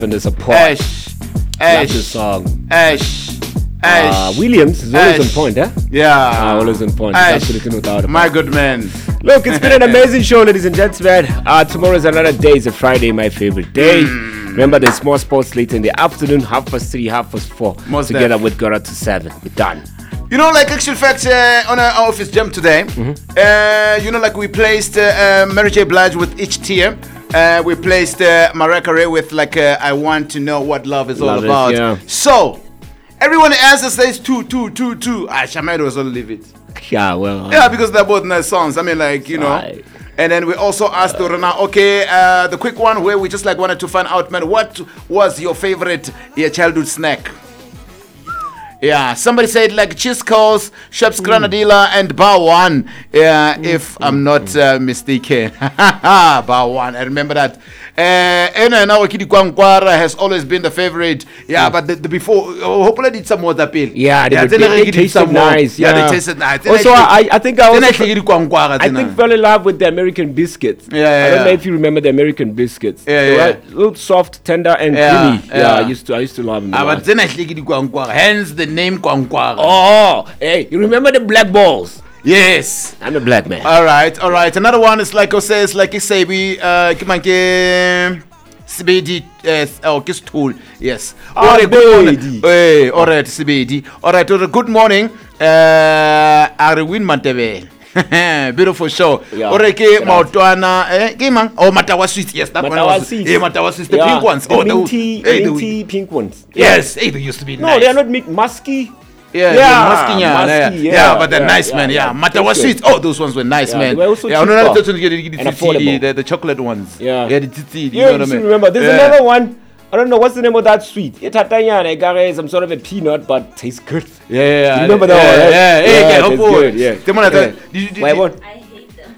And there's a part. Love the song. Williams is always on point, huh? Yeah. Always on point. Absolutely no doubt about My good man. Look, it's been an amazing show, ladies and gentlemen. Tomorrow is another day. It's a Friday, my favorite day. Remember, there's more sports later in the afternoon, 3:30, 4:30. Most together with Gora to 7. We're done. You know, like actual fact, on our office gym today, you know, like we placed Mary J. Blige with each tier. We placed Mariah Carey with like I Want to Know What Love Is All About. Yeah. So everyone answers says two. Shamed was all leave it. Yeah, well. Yeah, because they're both nice songs. I mean, like, you know. Right. And then we also asked Rona, okay, the quick one where we just like wanted to find out, man, what was your favorite childhood snack? Yeah, somebody said like Chisco's, Sheps Granadilla, and Bawan. Yeah, if I'm not mistaken. Bawan, I remember that. And now Kidi Kwankwara has always been the favorite. Yeah, but the before, hopefully did some more appeal. Yeah, they tasted nice. Yeah, they tasted nice. Also, I think I think fell in love with the American biscuits. Yeah, I don't know if you remember the American biscuits. Yeah, They yeah. were a little soft, tender, and creamy. Yeah, I used to love them. But then hence the name Kwankwara. Oh, hey, you remember the black balls? Yes. I'm a black man. All right. Another one is like I says, like I say, we Sibedi, stool. Yes. Good morning. All right, Sibedi. All right. Good morning. Arwin Mantebe. Beautiful show. Oreke Mautwana, Matawa Sweets. Yes, that Matawa one was. Sweets. Matawa Sweets, the pink ones. The minty pink ones. Yes, they used to be nice. No, they are not musky. Yeah, but they're nice, man. Yeah, Matawa Sweets. Oh, those ones were nice, man. They were also the chocolate ones. Yeah, the titi. You know what I mean? Remember, there's another one. I don't know what's the name of that sweet. It's some sort of a peanut, but tastes good. Yeah. You remember that one, right? Yeah, good. Yeah. Why what? I hate them.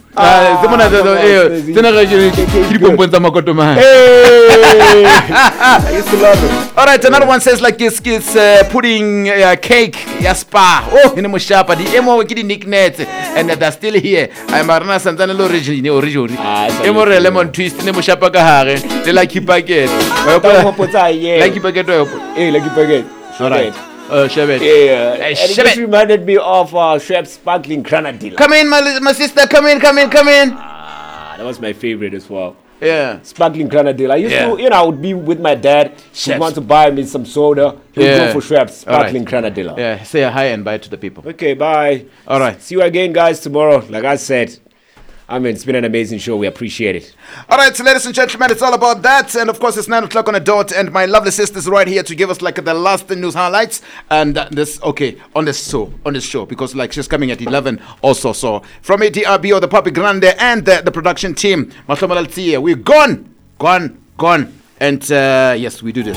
I used to love it. All right, another one says like it's pudding cake spa. Oh, in Mushapa, the emo getting nicknames and they're still here. I'm Marna Santana originally. Emo lemon twist in Mushapa Kahare. They like you packet. Like you packet. Like you packet. All right. Sherbet. Yeah, and it just reminded me of Shep Sparkling Granadilla. Come in, my sister. Come in. That was my favorite as well. Yeah. Sparkling Granadilla. I used to, I would be with my dad. He'd want to buy me some soda. He'd go for Shep Sparkling Granadilla. Yeah, say a hi and bye to the people. Okay, bye. All right. See you again, guys, tomorrow. Like I said, it's been an amazing show. We appreciate it. All right, so ladies and gentlemen, it's all about that. And of course, it's 9 o'clock on the dot. And my lovely sister's right here to give us like the last news highlights. And on this show, because like she's coming at 11 also. So from ATRB or the Papi Grande and the production team, we're gone. And yes, we do this.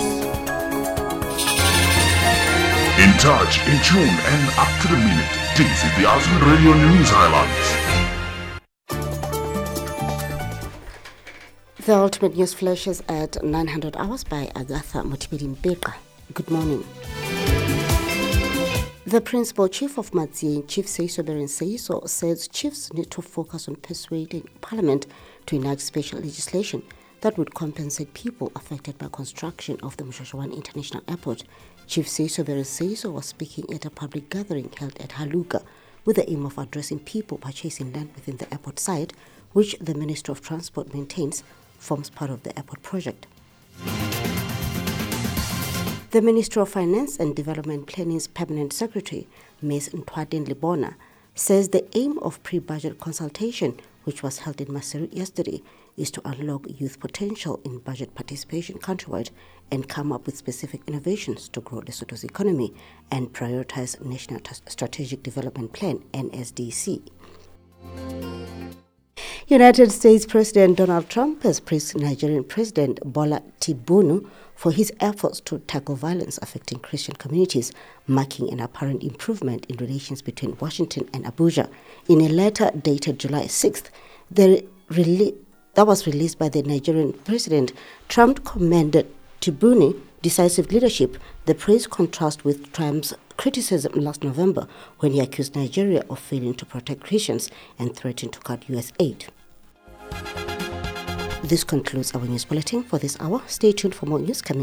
In touch, in tune, and up to the minute. This is the Azul Radio News Highlights. The ultimate news flashes at 900 hours by Agatha Motibedi-Mbeka. Good morning. The principal chief of Matsi, Chief Seiso Beren Seiso, says chiefs need to focus on persuading Parliament to enact special legislation that would compensate people affected by construction of the Mshashawani International Airport. Chief Seiso Beren Seiso was speaking at a public gathering held at Haluka with the aim of addressing people purchasing land within the airport site, which the Ministry of Transport maintains forms part of the airport project. The Ministry of Finance and Development Planning's Permanent Secretary, Ms. Ntwaden Libona, says the aim of pre-budget consultation, which was held in Maseru yesterday, is to unlock youth potential in budget participation countrywide and come up with specific innovations to grow Lesotho's economy and prioritize National Strategic Development Plan, NSDC. United States President Donald Trump has praised Nigerian President Bola Tinubu for his efforts to tackle violence affecting Christian communities, marking an apparent improvement in relations between Washington and Abuja. In a letter dated July 6th, that was released by the Nigerian president, Trump commended Tinubu's decisive leadership. The praise contrasts with Trump's criticism last November when he accused Nigeria of failing to protect Christians and threatened to cut U.S. aid. This concludes our news bulletin for this hour. Stay tuned for more news coming